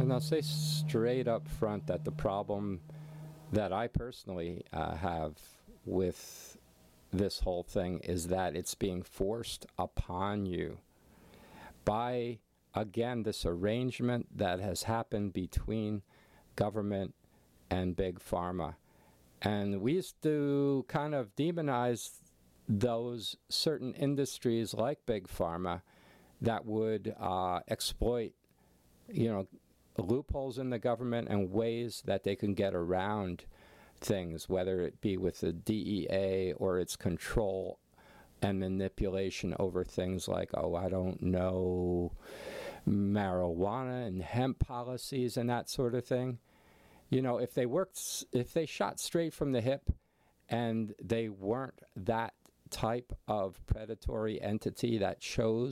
And I'll say straight up front that the problem that I personally have with this whole thing is that it's being forced upon you by, again, this arrangement that has happened between government and big pharma. And we used to kind of demonize those certain industries like big pharma that would exploit, loopholes in the government and ways that they can get around things, whether it be with the DEA or its control and manipulation over things like, marijuana and hemp policies and that sort of thing. If they shot straight from the hip and they weren't that type of predatory entity that chose